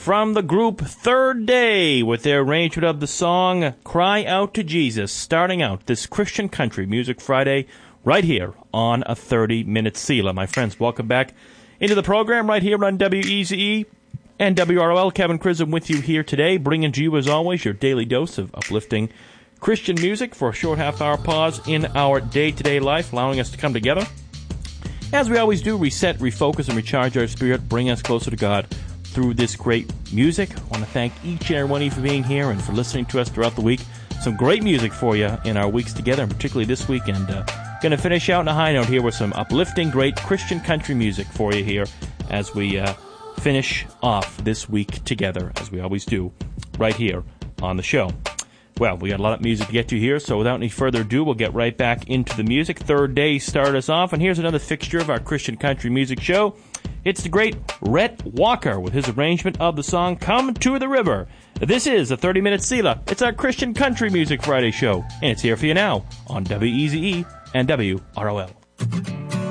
from the group Third Day with their arrangement of the song Cry Out to Jesus, starting out this Christian Country Music Friday right here on a 30-minute Selah. My friends, welcome back into the program right here on WEZE and WROL. Kevin Chisholm with you here today, bringing to you, as always, your daily dose of uplifting Christian music for a short half-hour pause in our day-to-day life, allowing us to come together. As we always do, reset, refocus, and recharge our spirit, bring us closer to God through this great music. I want to thank each and every one of you for being here and for listening to us throughout the week. Some great music for you in our weeks together, and particularly this week. And going to finish out on a high note here with some uplifting, great Christian country music for you here as we finish off this week together, as we always do, right here on the show. Well, we got a lot of music to get to here, so without any further ado, we'll get right back into the music. Third Day started us off, and here's another fixture of our Christian country music show. It's the great Rhett Walker with his arrangement of the song Come to the River. This is a 30-minute Selah. It's our Christian Country Music Friday show, and it's here for you now on WEZE and WROL.